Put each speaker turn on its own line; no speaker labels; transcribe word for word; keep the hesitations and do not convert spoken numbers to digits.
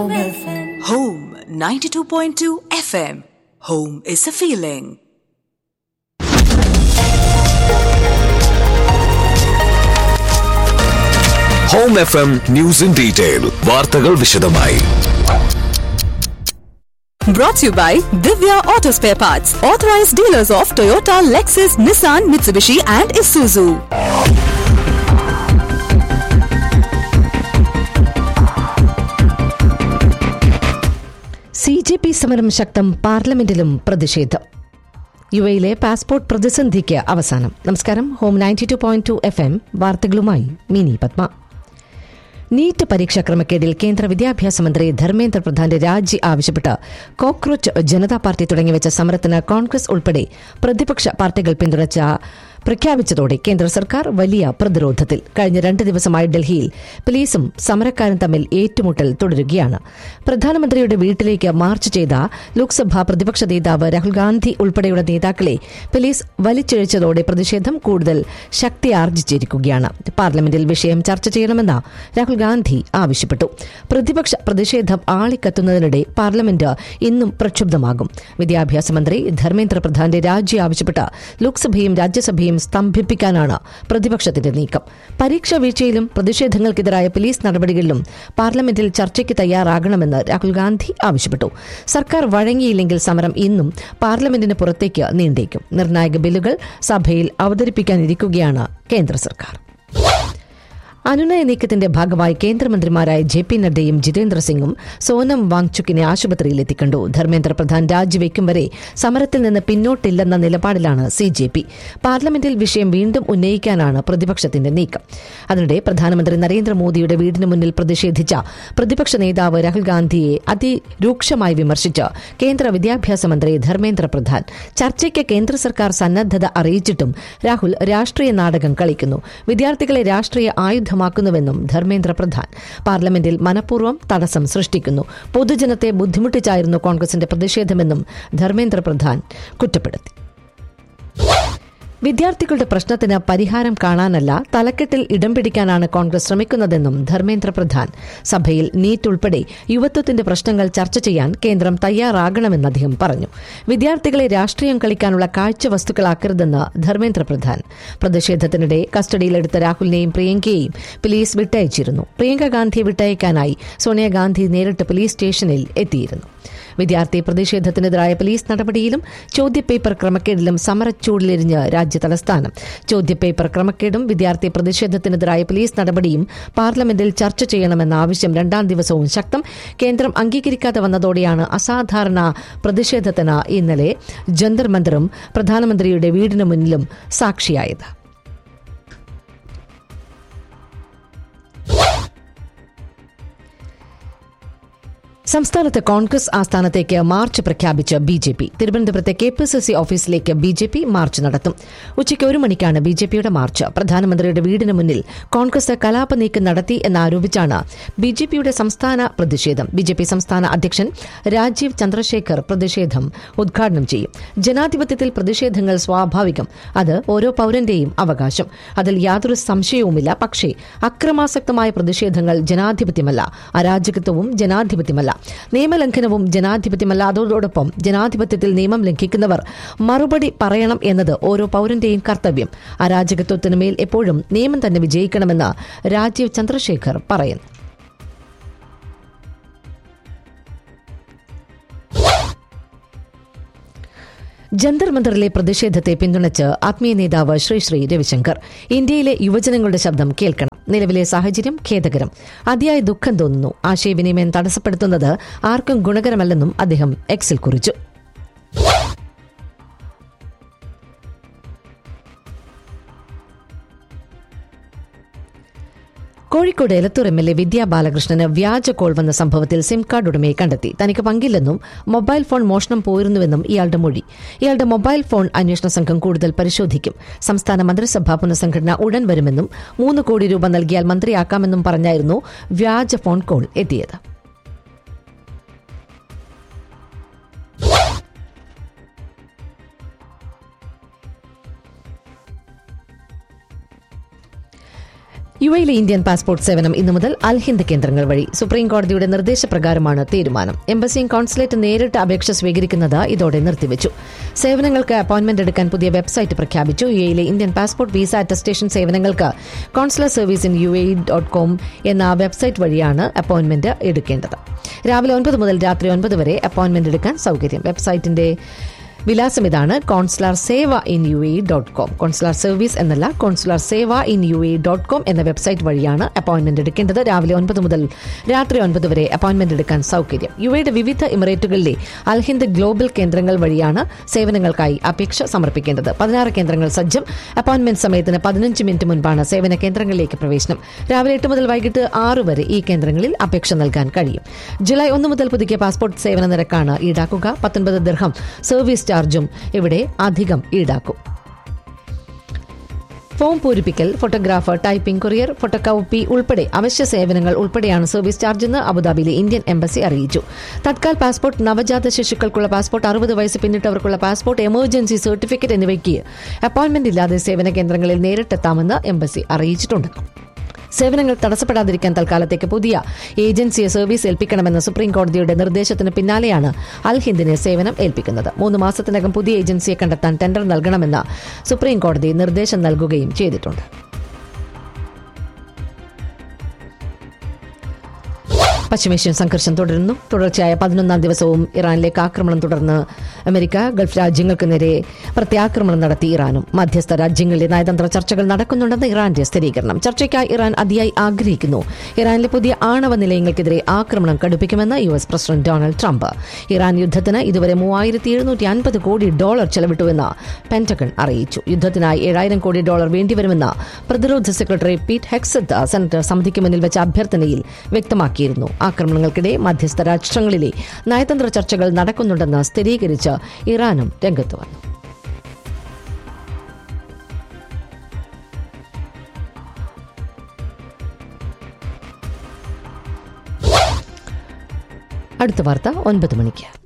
Home ninety-two point two F M. Home is a feeling.
Home F M News in Detail. വാർത്തകൾ വിശദമായി.
Brought to you by Divya Auto Spare Parts, authorized dealers of Toyota, Lexus, Nissan, Mitsubishi and Isuzu.
C J P സമരം ശക്തം, പാർലമെന്റിലും പ്രതിഷേധം. U എയിലെ passport പ്രതിസന്ധിക്ക് അവസാനം. നമസ്കാരം. Home ninety two point two F M വാർത്തകളുമായി മിനി പത്മ. നീറ്റ് പരീക്ഷാ ക്രമക്കേടിൽ കേന്ദ്ര വിദ്യാഭ്യാസ മന്ത്രി ധർമ്മേന്ദ്ര പ്രധാന്റെ രാജി ആവശ്യപ്പെട്ട് കോക്രോച്ച് ജനതാ പാർട്ടി തുടങ്ങിവെച്ച സമരത്തിന് കോൺഗ്രസ് ഉൾപ്പെടെ പ്രതിപക്ഷ പാർട്ടികൾ പിന്തുണച്ച പ്രഖ്യാപിച്ചതോടെ കേന്ദ്ര സർക്കാർ വലിയ പ്രതിരോധത്തിൽ. കഴിഞ്ഞ രണ്ട് ദിവസമായി ഡൽഹിയിൽ പോലീസും സമരക്കാരും തമ്മിൽ ഏറ്റുമുട്ടൽ തുടരുകയാണ്. പ്രധാനമന്ത്രിയുടെ വീട്ടിലേക്ക് മാർച്ച് ചെയ്ത ലോക്സഭാ പ്രതിപക്ഷ നേതാവ് രാഹുൽ ഗാന്ധി ഉൾപ്പെടെയുള്ള നേതാക്കളെ പോലീസ് വലിച്ചിഴച്ചതോടെ പ്രതിഷേധം കൂടുതൽ ശക്തിയാർജിച്ചിരിക്കുകയാണ്. പാർലമെന്റിൽ വിഷയം ചർച്ച ചെയ്യണമെന്ന് രാഹുൽ ഗാന്ധി ആവശ്യപ്പെട്ടു. പ്രതിപക്ഷ പ്രതിഷേധം ആളിക്കത്തുന്നതിനിടെ പാർലമെന്റ് ഇന്നും പ്രക്ഷുബ്ധമാകും. വിദ്യാഭ്യാസ മന്ത്രി ധർമ്മേന്ദ്ര പ്രധാന്റെ രാജി ആവശ്യപ്പെട്ട് ലോക്സഭയും രാജ്യസഭയും സ്തംഭിപ്പിക്കാനാണ് പ്രതിപക്ഷത്തിന്റെ നീക്കം. പരീക്ഷാ വീഴ്ചയിലും പ്രതിഷേധങ്ങൾക്കെതിരായ പോലീസ് നടപടികളിലും പാർലമെന്റിൽ ചർച്ചയ്ക്ക് തയ്യാറാകണമെന്ന് രാഹുൽ ഗാന്ധി ആവശ്യപ്പെട്ടു. സർക്കാർ വഴങ്ങിയില്ലെങ്കിൽ സമരം ഇന്നും പാർലമെന്റിന് പുറത്തേക്ക് നീണ്ടേക്കും. നിർണായക ബില്ലുകൾ സഭയിൽ അവതരിപ്പിക്കാനിരിക്കുകയാണ് കേന്ദ്ര സർക്കാർ. അനുനയ നീക്കത്തിന്റെ ഭാഗമായി കേന്ദ്രമന്ത്രിമാരായ ജെ പി നഡ്ഡയും ജിതേന്ദ്ര സിംഗും സോനം വാങ്ചുക്കിനെ ആശുപത്രിയിൽ എത്തിക്കണ്ടു. ധർമ്മേന്ദ്ര പ്രധാൻ രാജിവെക്കും വരെ സമരത്തിൽ നിന്ന് പിന്നോട്ടില്ലെന്ന നിലപാടിലാണ് സി ജെ പി. പാർലമെന്റിൽ വിഷയം വീണ്ടും ഉന്നയിക്കാനാണ് പ്രതിപക്ഷത്തിന്റെ നീക്കം. അതിനിടെ പ്രധാനമന്ത്രി നരേന്ദ്രമോദിയുടെ വീടിന് മുന്നിൽ പ്രതിഷേധിച്ച പ്രതിപക്ഷ നേതാവ് രാഹുൽ ഗാന്ധിയെ അതിരൂക്ഷമായി വിമർശിച്ച് കേന്ദ്ര വിദ്യാഭ്യാസ മന്ത്രി ധർമ്മേന്ദ്ര പ്രധാൻ. ചർച്ചയ്ക്ക് കേന്ദ്ര സർക്കാർ സന്നദ്ധത അറിയിച്ചിട്ടും രാഹുൽ രാഷ്ട്രീയ നാടകം കളിക്കുന്നു, വിദ്യാർത്ഥികളെ രാഷ്ട്രീയ ആയുധ ുന്നുവെന്നും ധർമ്മേന്ദ്ര പ്രധാൻ. പാർലമെന്റിൽ മനഃപൂർവ്വം തടസ്സം സൃഷ്ടിക്കുന്നു, പൊതുജനത്തെ ബുദ്ധിമുട്ടിച്ചായിരുന്നു കോൺഗ്രസിന്റെ പ്രതിഷേധമെന്നും ധർമ്മേന്ദ്ര പ്രധാൻ കുറ്റപ്പെടുത്തി. വിദ്യാർത്ഥികളുടെ പ്രശ്നത്തിന് പരിഹാരം കാണാനല്ല, തലക്കെട്ടിൽ ഇടം പിടിക്കാനാണ് കോൺഗ്രസ് ശ്രമിക്കുന്നതെന്നും ധർമ്മേന്ദ്ര പ്രധാൻ. സഭയിൽ നീറ്റ് ഉൾപ്പെടെ യുവത്വത്തിന്റെ പ്രശ്നങ്ങൾ ചർച്ച ചെയ്യാൻ കേന്ദ്രം തയ്യാറാകണമെന്ന് അദ്ദേഹം പറഞ്ഞു. വിദ്യാർത്ഥികളെ രാഷ്ട്രീയം കളിക്കാനുള്ള കാഴ്ച വസ്തുക്കളാക്കരുതെന്ന് ധർമ്മേന്ദ്ര പ്രധാൻ. പ്രതിഷേധത്തിനിടെ കസ്റ്റഡിയിലെടുത്ത രാഹുലിനെയും പ്രിയങ്കയെയും പോലീസ് വിട്ടയച്ചിരുന്നു. പ്രിയങ്ക ഗാന്ധിയെ വിട്ടയക്കാനായി സോണിയാഗാന്ധി നേരിട്ട് പോലീസ് സ്റ്റേഷനിൽ എത്തിയിരുന്നു. വിദ്യാർത്ഥി പ്രതിഷേധത്തിനെതിരായ പോലീസ് നടപടിയിലും ചോദ്യപേപ്പർ ക്രമക്കേടിലും സമരച്ചൂടിലെരിഞ്ഞ് രാജ്യ തലസ്ഥാനം. ചോദ്യപേപ്പർ ക്രമക്കേടും വിദ്യാർത്ഥി പ്രതിഷേധത്തിനെതിരായ പോലീസ് നടപടിയും പാർലമെന്റിൽ ചർച്ച ചെയ്യണമെന്ന ആവശ്യം രണ്ടാം ദിവസവും ശക്തം. കേന്ദ്രം അംഗീകരിക്കാതെ വന്നതോടെയാണ് അസാധാരണ പ്രതിഷേധത്തിന് ഇന്നലെ ജന്തർ മന്ദറും പ്രധാനമന്ത്രിയുടെ വീടിന് മുന്നിലും സാക്ഷിയായത്. സംസ്ഥാനത്ത് കോൺഗ്രസ് ആസ്ഥാനത്തേക്ക് മാർച്ച് പ്രഖ്യാപിച്ച് ബി ജെ പി. തിരുവനന്തപുരത്തെ കെ പി സി സി ഓഫീസിലേക്ക് ബി ജെ പി മാർച്ച് നടത്തും. ഉച്ചയ്ക്ക് ഒരു മണിക്കാണ് ബി ജെ പിയുടെ മാർച്ച്. പ്രധാനമന്ത്രിയുടെ വീടിന് മുന്നിൽ കോൺഗ്രസ് കലാപ നീക്കം നടത്തി എന്നാരോപിച്ചാണ് ബി ജെ പിയുടെ സംസ്ഥാന പ്രതിഷേധം. ബി ജെ പി സംസ്ഥാന അധ്യക്ഷൻ രാജീവ് ചന്ദ്രശേഖർ പ്രതിഷേധം ഉദ്ഘാടനം ചെയ്യും. ജനാധിപത്യത്തിൽ പ്രതിഷേധങ്ങൾ സ്വാഭാവികം, അത് ഓരോ പൌരന്റെയും അവകാശം, അതിൽ യാതൊരു സംശയവുമില്ല. പക്ഷേ അക്രമാസക്തമായ പ്രതിഷേധങ്ങൾ ജനാധിപത്യമല്ല, അരാജകത്വവും ജനാധിപത്യമല്ല, നിയമലംഘനവും ജനാധിപത്യമല്ല. അതോടൊപ്പം ജനാധിപത്യത്തിൽ നിയമം ലംഘിക്കുന്നവർ മറുപടി പറയണം എന്നത് ഓരോ പൌരന്റെയും കർത്തവ്യം. അരാജകത്വത്തിനു മേൽ എപ്പോഴും നിയമം തന്നെ വിജയിക്കണമെന്ന് രാജീവ് ചന്ദ്രശേഖർ പറയുന്നു. ജന്തർ മന്ദറിലെ പ്രതിഷേധത്തെ പിന്തുണച്ച് ആത്മീയ നേതാവ് ശ്രീ ശ്രീ രവിശങ്കർ. ഇന്ത്യയിലെ യുവജനങ്ങളുടെ ശബ്ദം കേൾക്കണം. നിലവിലെ സാഹചര്യം ഖേദകരം, അതിയായ ദുഃഖം തോന്നുന്നു. ആശയവിനിമയം തടസ്സപ്പെടുത്തുന്നത് ആർക്കും ഗുണകരമല്ലെന്നും അദ്ദേഹം എക്സിൽ കുറിച്ചു. Kozhikode Elathur M L A വിദ്യാ ബാലകൃഷ്ണന് വ്യാജ കോൾ വന്ന സംഭവത്തിൽ സിം കാർഡ് ഉടമയെ കണ്ടെത്തി. തനിക്ക് പങ്കില്ലെന്നും മൊബൈൽ ഫോൺ മോഷണം പോയിരുന്നുവെന്നും ഇയാളുടെ മൊഴി. ഇയാളുടെ മൊബൈൽ ഫോൺ അന്വേഷണ സംഘം കൂടുതൽ പരിശോധിക്കും. സംസ്ഥാന മന്ത്രിസഭാ പുനഃസംഘടന ഉടൻ വരുമെന്നും മൂന്ന് കോടി രൂപ നൽകിയാൽ മന്ത്രിയാക്കാമെന്നും പറഞ്ഞായിരുന്നു വ്യാജ ഫോൺ കോൾ എത്തിയത്. യു എയിലെ ഇന്ത്യൻ പാസ്പോർട്ട് സേവനം ഇന്നു മുതൽ അൽ ഹിന്ദ് കേന്ദ്രങ്ങൾ വഴി. സുപ്രീം കോടതിയുടെ നിർദ്ദേശപ്രകാരമാണ് തീരുമാനം. എംബസിയും കോൺസുലേറ്റ് നേരിട്ട് അപേക്ഷ സ്വീകരിക്കുന്നത് ഇതോടെ നിർത്തിവച്ചു. സേവനങ്ങൾക്ക് അപ്പോയിന്റ്മെന്റ് എടുക്കാൻ പുതിയ വെബ്സൈറ്റ് പ്രഖ്യാപിച്ചു. യു എയിലെ ഇന്ത്യൻ പാസ്പോർട്ട് വിസ അറ്റസ്റ്റേഷൻ സേവനങ്ങൾക്ക് consular service in U A dot com എന്ന വെബ്സൈറ്റ് വഴിയാണ് അപ്പോയിന്റ്മെന്റ് എടുക്കേണ്ടത്. രാവിലെ ഒൻപത് മുതൽ രാത്രി ഒൻപത് വരെ അപ്പോയിന്റ്മെന്റ് എടുക്കാൻ സൌകര്യം. വെബ്സൈറ്റിന്റെ വിലാസം ഇതാണ്: consular Sewa in U A dot com. Consular service എന്നല്ല, consular Sewa in U A dot com എന്ന വെബ്സൈറ്റ് വഴിയാണ് അപ്പോയിന്റ്മെന്റ് എടുക്കേണ്ടത്. രാവിലെ ഒൻപത് മുതൽ രാത്രി ഒൻപത് വരെ അപ്പോയിന്റ്മെന്റ് എടുക്കാൻ സൌകര്യം. യു എയുടെ വിവിധ എമിറേറ്റുകളിലെ അൽ ഹിന്ദ് ഗ്ലോബൽ കേന്ദ്രങ്ങൾ വഴിയാണ് സേവനങ്ങൾക്കായി അപേക്ഷ സമർപ്പിക്കേണ്ടത്. പതിനാറ് കേന്ദ്രങ്ങൾ സജ്ജം. അപ്പോയിന്റ്മെന്റ് സമയത്തിന് പതിനഞ്ച് മിനിറ്റ് മുൻപാണ് സേവന കേന്ദ്രങ്ങളിലേക്ക് പ്രവേശനം. രാവിലെ എട്ട് മുതൽ വൈകിട്ട് ആറ് വരെ ഈ കേന്ദ്രങ്ങളിൽ അപേക്ഷ നൽകാൻ കഴിയും. ജൂലൈ ഒന്ന് മുതൽ പുതുക്കിയ പാസ്പോർട്ട് സേവന നിരക്കാണ് ഈടാക്കുക. പത്തൊൻപത് ദിർഹം സർവീസ് ചാർജും ഇവിടെ അധികം ഈടാക്കും. Form പൂരിപ്പിക്കൽ, photograph, typing, courier, photocopy ഉൾപ്പെടെ അവശ്യ സേവനങ്ങൾ ഉൾപ്പെടെയാണ് സർവീസ് ചാർജെന്ന് അബുദാബിയിലെ ഇന്ത്യൻ എംബസി അറിയിച്ചു. തത്കാൽ പാസ്പോർട്ട്, നവജാത ശിശുക്കൾക്കുള്ള പാസ്പോർട്ട്, അറുപത് വയസ്സ് പിന്നിട്ടവർക്കുള്ള പാസ്പോർട്ട്, എമർജൻസി സർട്ടിഫിക്കറ്റ് എന്നിവയ്ക്ക് അപ്പോയിന്റ്മെന്റ് ഇല്ലാതെ സേവന കേന്ദ്രങ്ങളിൽ നേരിട്ടെത്താമെന്ന് എംബസി അറിയിച്ചിട്ടുണ്ട്. സേവനങ്ങൾ തടസ്സപ്പെടാതിരിക്കാൻ തൽക്കാലത്തേക്ക് പുതിയ ഏജൻസിയെ സർവീസ് ഏൽപ്പിക്കണമെന്ന സുപ്രീം കോടതിയുടെ നിർദ്ദേശത്തിന് പിന്നാലെയാണ് അൽ ഹിന്ദിനെ സേവനം ഏൽപ്പിക്കുന്നത്. മൂന്ന് മാസത്തിനകം പുതിയ ഏജൻസിയെ കണ്ടെത്താൻ ടെൻഡർ നൽകണമെന്ന് സുപ്രീം കോടതി നിർദ്ദേശം നൽകുകയും ചെയ്തിട്ടുണ്ട്. പശ്ചിമേഷ്യൻ സംഘർഷം തുടരുന്നു. തുടർച്ചയായ പതിനൊന്നാം ദിവസവും ഇറാനിലേക്ക് ആക്രമണം തുടർന്ന് അമേരിക്ക ഗൾഫ് രാജ്യങ്ങൾക്ക് നേരെ പ്രത്യാക്രമണം നടത്തി ഇറാനും. മധ്യസ്ഥ രാജ്യങ്ങളിലെ നയതന്ത്ര ചർച്ചകൾ നടക്കുന്നുണ്ടെന്ന് ഇറാന്റെ സ്ഥിരീകരണം. ചർച്ചയ്ക്കായി ഇറാൻ അതിയായി ആഗ്രഹിക്കുന്നു. ഇറാനിലെ പുതിയ ആണവ നിലയങ്ങൾക്കെതിരെ ആക്രമണം കടുപ്പിക്കുമെന്ന് U S president Donald Trump. Iran യുദ്ധത്തിന് ഇതുവരെ മൂവായിരത്തി എഴുന്നൂറ്റി അൻപത് കോടി ഡോളർ ചെലവിട്ടുവെന്ന് പെന്റഗൺ അറിയിച്ചു. യുദ്ധത്തിനായി ഏഴായിരം കോടി ഡോളർ വേണ്ടിവരുമെന്ന് പ്രതിരോധ സെക്രട്ടറി പീറ്റ് ഹെക്സത്ത് സെനറ്റ് സമിതിക്ക് മുന്നിൽ വെച്ച അഭ്യർത്ഥനയിൽ വ്യക്തമാക്കിയിരുന്നു. ആക്രമണങ്ങൾക്കിടെ മധ്യസ്ഥ രാഷ്ട്രങ്ങളിലെ നയതന്ത്ര ചർച്ചകൾ നടക്കുന്നുണ്ടെന്ന് സ്ഥിരീകരിച്ച് ഇറാനും രംഗത്ത് വന്നു. അടുത്ത വാർത്ത ഒൻപത് മണിക്ക്.